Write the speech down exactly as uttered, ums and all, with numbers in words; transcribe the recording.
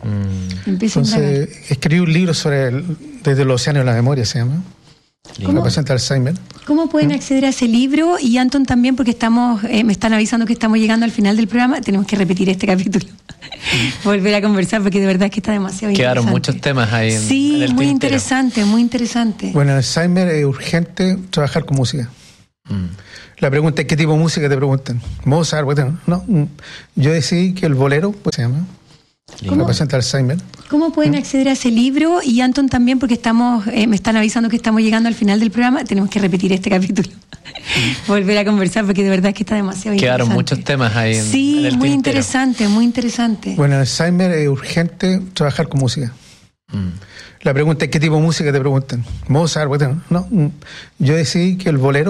Mm. Entonces, escribí un libro sobre el, Desde los océanos de la memoria, se llama. ¿Cómo, paciente Alzheimer. ¿Cómo pueden acceder a ese libro? Y Anton también, porque estamos, eh, me están avisando que estamos llegando al final del programa, tenemos que repetir este capítulo. Volver a conversar, porque de verdad es que está demasiado Quedaron interesante. muchos temas ahí en, sí, en el muy tintero. interesante, muy interesante. Bueno, en Alzheimer es urgente trabajar con música. Mm. La pregunta es: ¿qué tipo de música te preguntan? Mozart, bueno, no. Yo decidí que el bolero, pues se llama. ¿Cómo, paciente Alzheimer. ¿Cómo pueden acceder a ese libro? Y Anton también, porque estamos, eh, me están avisando que estamos llegando al final del programa, tenemos que repetir este capítulo. Volver a conversar, porque de verdad es que está demasiado Quedaron interesante. muchos temas ahí en, sí, en el muy tintero. interesante, muy interesante. Bueno, en Alzheimer es urgente trabajar con música. Mm. La pregunta es: ¿qué tipo de música te preguntan? Mozart, bueno, no. Yo decidí que el bolero